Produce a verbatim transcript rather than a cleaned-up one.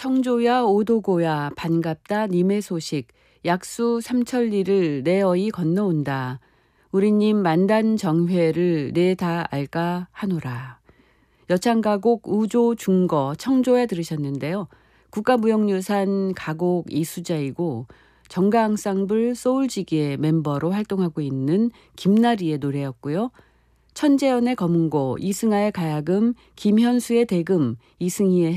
청조야 오도고야 반갑다 님의 소식 약수 삼천리를 내 어이 건너온다. 우리님 만단정회를 내 다 알까 하노라. 여창가곡 우조 중거 청조야 들으셨는데요. 국가무형유산 가곡 이수자이고 정가앙상블 소울지기의 멤버로 활동하고 있는 김나리의 노래였고요. 천재연의 검은고, 이승아의 가야금, 김현수의 대금, 이승희의